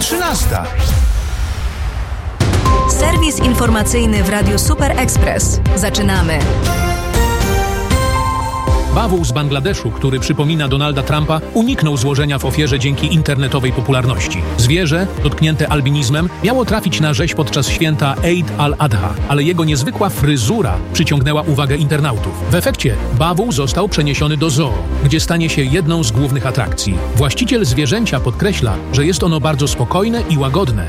13. Serwis informacyjny w Radiu Super Express. Zaczynamy. Bawół z Bangladeszu, który przypomina Donalda Trumpa, uniknął złożenia w ofierze dzięki internetowej popularności. Zwierzę, dotknięte albinizmem, miało trafić na rzeź podczas święta Eid al-Adha, ale jego niezwykła fryzura przyciągnęła uwagę internautów. W efekcie bawół został przeniesiony do zoo, gdzie stanie się jedną z głównych atrakcji. Właściciel zwierzęcia podkreśla, że jest ono bardzo spokojne i łagodne.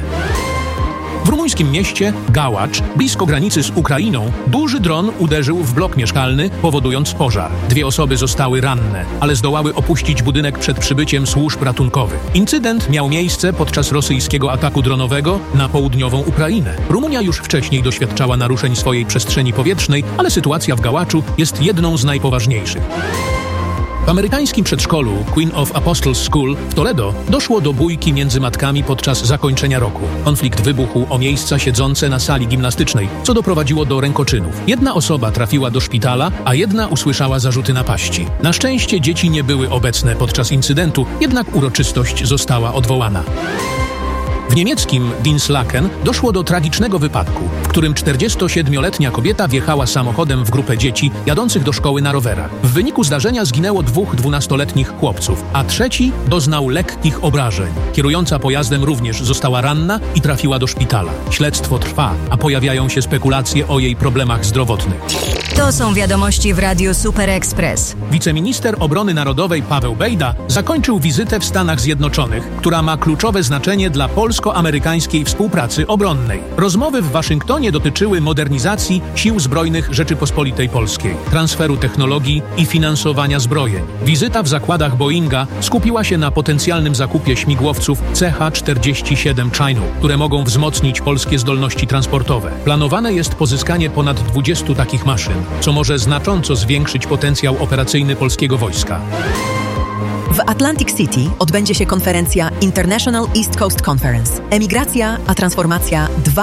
W rumuńskim mieście Gałacz, blisko granicy z Ukrainą, duży dron uderzył w blok mieszkalny, powodując pożar. 2 osoby zostały ranne, ale zdołały opuścić budynek przed przybyciem służb ratunkowych. Incydent miał miejsce podczas rosyjskiego ataku dronowego na południową Ukrainę. Rumunia już wcześniej doświadczała naruszeń swojej przestrzeni powietrznej, ale sytuacja w Gałaczu jest jedną z najpoważniejszych. W amerykańskim przedszkolu Queen of Apostles School w Toledo doszło do bójki między matkami podczas zakończenia roku. Konflikt wybuchł o miejsca siedzące na sali gimnastycznej, co doprowadziło do rękoczynów. Jedna osoba trafiła do szpitala, a jedna usłyszała zarzuty napaści. Na szczęście dzieci nie były obecne podczas incydentu, jednak uroczystość została odwołana. W niemieckim Dinslaken doszło do tragicznego wypadku, w którym 47-letnia kobieta wjechała samochodem w grupę dzieci jadących do szkoły na rowerach. W wyniku zdarzenia zginęło 2 12-letnich chłopców, a trzeci doznał lekkich obrażeń. Kierująca pojazdem również została ranna i trafiła do szpitala. Śledztwo trwa, a pojawiają się spekulacje o jej problemach zdrowotnych. To są wiadomości w Radiu Super Express. Wiceminister Obrony Narodowej Paweł Bejda zakończył wizytę w Stanach Zjednoczonych, która ma kluczowe znaczenie dla polsko-amerykańskiej współpracy obronnej. Rozmowy w Waszyngtonie dotyczyły modernizacji Sił Zbrojnych Rzeczypospolitej Polskiej, transferu technologii i finansowania zbrojeń. Wizyta w zakładach Boeinga skupiła się na potencjalnym zakupie śmigłowców CH-47 Chinook, które mogą wzmocnić polskie zdolności transportowe. Planowane jest pozyskanie ponad 20 takich maszyn, co może znacząco zwiększyć potencjał operacyjny polskiego wojska. W Atlantic City odbędzie się konferencja International East Coast Conference – Emigracja a transformacja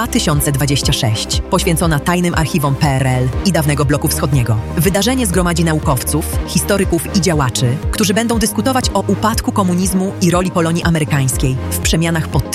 2026, poświęcona tajnym archiwom PRL i dawnego bloku wschodniego. Wydarzenie zgromadzi naukowców, historyków i działaczy, którzy będą dyskutować o upadku komunizmu i roli Polonii amerykańskiej w przemianach po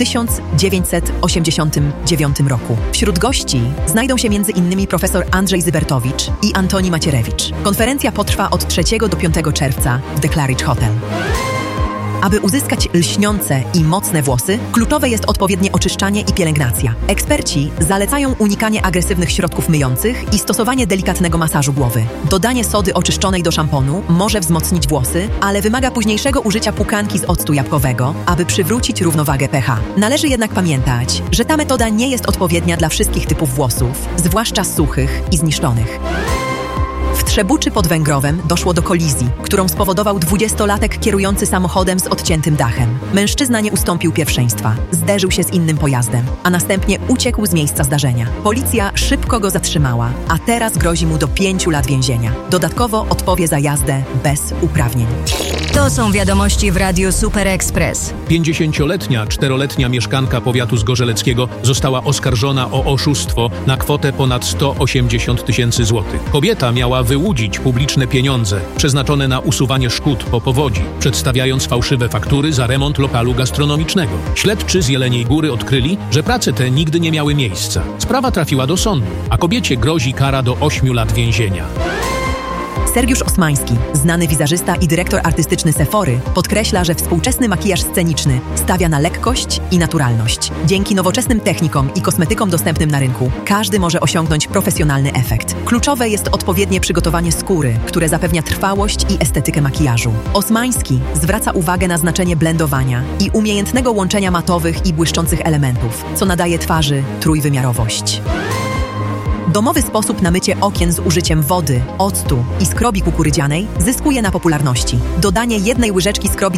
1989 roku. Wśród gości znajdą się m.in. profesor Andrzej Zybertowicz i Antoni Macierewicz. Konferencja potrwa od 3 do 5 czerwca w The Claridge Hotel. Aby uzyskać lśniące i mocne włosy, kluczowe jest odpowiednie oczyszczanie i pielęgnacja. Eksperci zalecają unikanie agresywnych środków myjących i stosowanie delikatnego masażu głowy. Dodanie sody oczyszczonej do szamponu może wzmocnić włosy, ale wymaga późniejszego użycia płukanki z octu jabłkowego, aby przywrócić równowagę pH. Należy jednak pamiętać, że ta metoda nie jest odpowiednia dla wszystkich typów włosów, zwłaszcza suchych i zniszczonych. W Trzebuczy pod Węgrowem doszło do kolizji, którą spowodował 20-latek kierujący samochodem z odciętym dachem. Mężczyzna nie ustąpił pierwszeństwa, zderzył się z innym pojazdem, a następnie uciekł z miejsca zdarzenia. Policja szybko go zatrzymała, a teraz grozi mu do 5 lat więzienia. Dodatkowo odpowie za jazdę bez uprawnień. To są wiadomości w Radiu Super Express. 50-letnia, 4-letnia mieszkanka powiatu zgorzeleckiego została oskarżona o oszustwo na kwotę ponad 180 000 złotych. Kobieta miała wyłudzić publiczne pieniądze przeznaczone na usuwanie szkód po powodzi, przedstawiając fałszywe faktury za remont lokalu gastronomicznego. Śledczy z Jeleniej Góry odkryli, że prace te nigdy nie miały miejsca. Sprawa trafiła do sądu, a kobiecie grozi kara do 8 lat więzienia. Sergiusz Osmański, znany wizerzysta i dyrektor artystyczny Sephory, podkreśla, że współczesny makijaż sceniczny stawia na lekkość i naturalność. Dzięki nowoczesnym technikom i kosmetykom dostępnym na rynku, każdy może osiągnąć profesjonalny efekt. Kluczowe jest odpowiednie przygotowanie skóry, które zapewnia trwałość i estetykę makijażu. Osmański zwraca uwagę na znaczenie blendowania i umiejętnego łączenia matowych i błyszczących elementów, co nadaje twarzy trójwymiarowość. Domowy sposób na mycie okien z użyciem wody, octu i skrobi kukurydzianej zyskuje na popularności. Dodanie 1 łyżeczki skrobi